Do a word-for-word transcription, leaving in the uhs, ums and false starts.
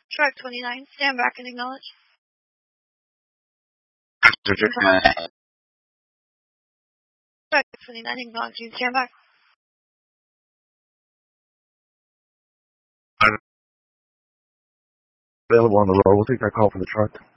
Track twenty-nine, stand back and acknowledge. Track twenty-nine, acknowledging, stand back. Available on the road. We'll take that call for the truck.